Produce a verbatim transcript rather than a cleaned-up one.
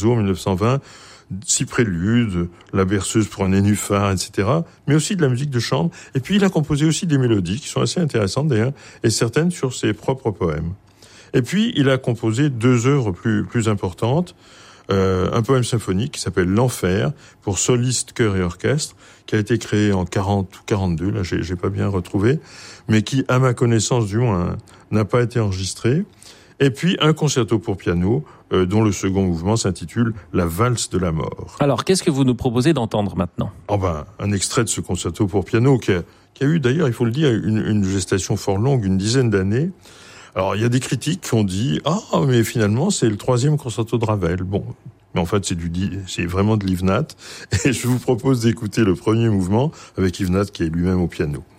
oiseaux en dix-neuf cent vingt, six préludes, la berceuse pour un nénuphar, et cetera, mais aussi de la musique de chambre. Et puis il a composé aussi des mélodies qui sont assez intéressantes d'ailleurs, et certaines sur ses propres poèmes. Et puis il a composé deux œuvres plus, plus importantes. Euh, un poème symphonique qui s'appelle L'Enfer pour soliste, chœur et orchestre, qui a été créé en quarante ou quarante-deux, là j'ai, j'ai pas bien retrouvé, mais qui, à ma connaissance du moins, n'a pas été enregistré. Et puis un concerto pour piano, euh, dont le second mouvement s'intitule La valse de la mort. Alors, qu'est-ce que vous nous proposez d'entendre maintenant ? Oh ben, un extrait de ce concerto pour piano qui a, qui a eu d'ailleurs, il faut le dire, une, une gestation fort longue, une dizaine d'années. Alors, il y a des critiques qui ont dit « Ah, mais finalement, c'est le troisième concerto de Ravel. » Bon, mais en fait, c'est du, c'est vraiment de Yves Nat. Et je vous propose d'écouter le premier mouvement avec Yves Nat qui est lui-même au piano.